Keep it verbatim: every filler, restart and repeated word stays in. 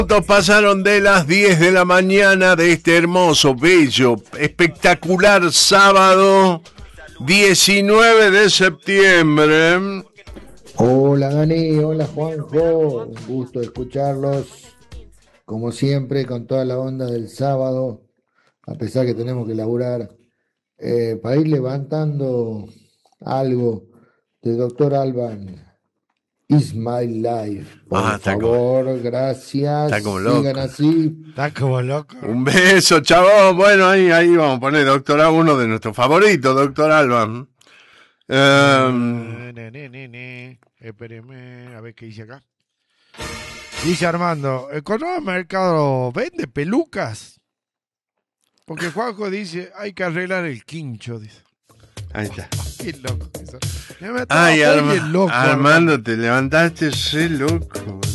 Minutos pasaron de las diez de la mañana de este hermoso, bello, espectacular sábado diecinueve de septiembre. Hola Dani, hola Juanjo, un gusto escucharlos, como siempre, con toda la onda del sábado, a pesar que tenemos que laburar, eh, para ir levantando algo de Doctor Alban, Is My Life, Ah, por está como, favor, gracias, está como sigan loco. así. Está como loco. Un beso, chavos. Bueno, ahí, ahí vamos a poner Doctor A, uno de nuestros favoritos, Doctor Alban. Um, Eh, ne, ne, ne, ne. Espéreme, a ver qué dice acá. Dice Armando, el Conurbano Mercado vende pelucas. Porque Juanjo dice, hay que arreglar el quincho, dice. ahí está. Qué loco eso. Ya me estaba Ay, muy Arma- bien loco, Armando, te levantaste re loco.